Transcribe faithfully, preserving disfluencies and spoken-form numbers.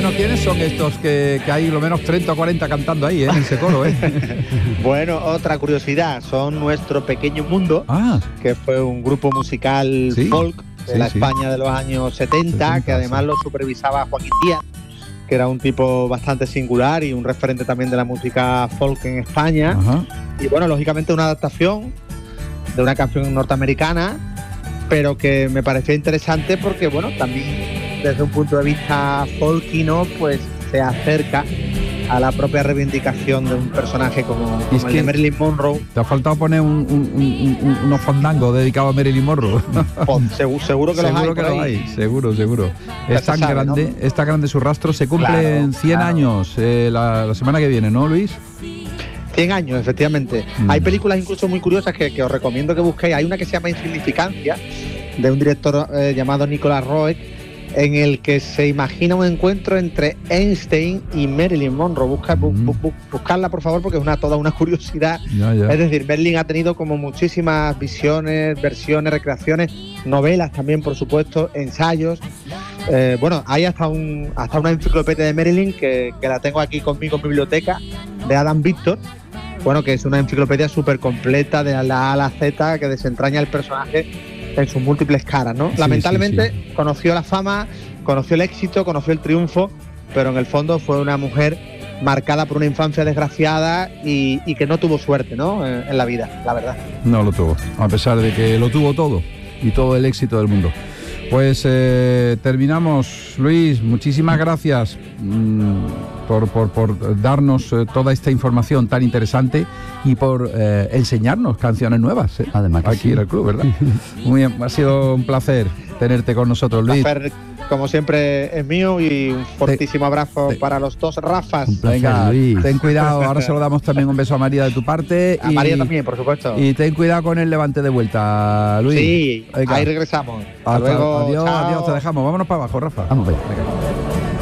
Bueno, ¿quiénes son estos que, que hay lo menos treinta o cuarenta cantando ahí, eh, en ese coro? Eh? Bueno, otra curiosidad, son Nuestro Pequeño Mundo, ah. que fue un grupo musical ¿Sí? folk de sí, la sí. España de los años setenta, setenta que además sí. lo supervisaba Joaquín Díaz, que era un tipo bastante singular y un referente también de la música folk en España. Ajá. Y bueno, lógicamente una adaptación de una canción norteamericana, pero que me pareció interesante porque, bueno, también desde un punto de vista folkino, pues se acerca a la propia reivindicación de un personaje como, como el de Marilyn Monroe. Te ha faltado poner un, un, un, un, unos fandangos dedicados a Marilyn Monroe. Pues, seguro, seguro que los seguro hay. que los hay, seguro, seguro. Es tan sabe, grande, ¿no? es tan grande su rastro. Se cumplen claro, cien claro. años eh, la, la semana que viene, ¿no, Luis? cien años, efectivamente. Mm. Hay películas incluso muy curiosas que, que os recomiendo que busquéis. Hay una que se llama Insignificancia, de un director eh, llamado Nicholas Roeg, en el que se imagina un encuentro entre Einstein y Marilyn Monroe. Busca, bu, bu, bu, buscarla, por favor, porque es una toda una curiosidad. Ya, ya. Es decir, Marilyn ha tenido como muchísimas visiones, versiones, recreaciones, novelas también, por supuesto, ensayos. Eh, bueno, hay hasta un hasta una enciclopedia de Marilyn que, que la tengo aquí conmigo en mi biblioteca, de Adam Victor. Bueno, que es una enciclopedia súper completa de la A a la Z, que desentraña el personaje en sus múltiples caras, ¿no? Sí, Lamentablemente sí, sí. conoció la fama, conoció el éxito, conoció el triunfo, pero en el fondo fue una mujer marcada por una infancia desgraciada y, y que no tuvo suerte, ¿no? En, en la vida, la verdad. No lo tuvo, a pesar de que lo tuvo todo y todo el éxito del mundo. Pues eh, terminamos, Luis, muchísimas gracias mmm, por, por, por darnos eh, toda esta información tan interesante y por eh, enseñarnos canciones nuevas, eh, además aquí sí. en el club, ¿verdad? Muy bien, ha sido un placer tenerte con nosotros, Luis. Un placer, como siempre, es mío, y un fortísimo abrazo te, para los dos Rafas. Un placer, Venga, Luis. Ten cuidado, ahora se lo damos también un beso a María de tu parte. A y, María también, por supuesto. Y ten cuidado con el levante de vuelta, Luis. Sí, Venga. Ahí regresamos. Hasta, Hasta luego, adiós, chao. adiós, te dejamos. Vámonos para abajo, Rafa. Vamos, venga.